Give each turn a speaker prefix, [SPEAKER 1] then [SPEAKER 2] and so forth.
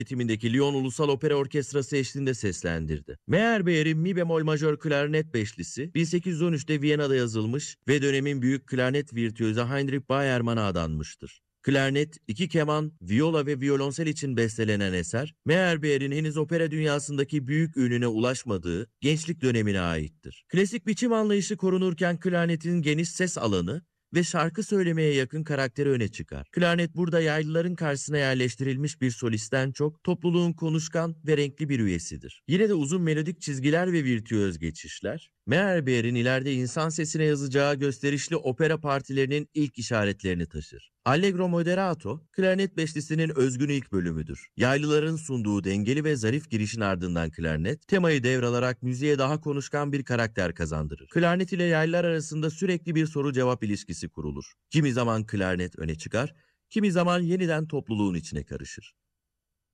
[SPEAKER 1] Yönetimindeki Lyon Ulusal Opera Orkestrası eşliğinde seslendirdi. Meyerbeer'in mi bemol majör klarnet beşlisi 1813'te Viyana'da yazılmış ve dönemin büyük klarnet virtüözü Heinrich Bayermann'a adanmıştır. Klarnet, iki keman, viola ve violonsel için bestelenen eser, Meyerbeer'in henüz opera dünyasındaki büyük ününe ulaşmadığı gençlik dönemine aittir. Klasik biçim anlayışı korunurken klarnetin geniş ses alanı ve şarkı söylemeye yakın karakteri öne çıkar. Klarnet burada yaylıların karşısına yerleştirilmiş bir solisten çok topluluğun konuşkan ve renkli bir üyesidir. Yine de uzun melodik çizgiler ve virtüöz geçişler, Meyerbeer'in ileride insan sesine yazacağı gösterişli opera partilerinin ilk işaretlerini taşır. Allegro Moderato, klarnet beşlisinin özgün ilk bölümüdür. Yaylıların sunduğu dengeli ve zarif girişin ardından klarnet, temayı devralarak müziğe daha konuşkan bir karakter kazandırır. Klarnet ile yaylılar arasında sürekli bir soru-cevap ilişkisi kurulur. Kimi zaman klarnet öne çıkar, kimi zaman yeniden topluluğun içine karışır.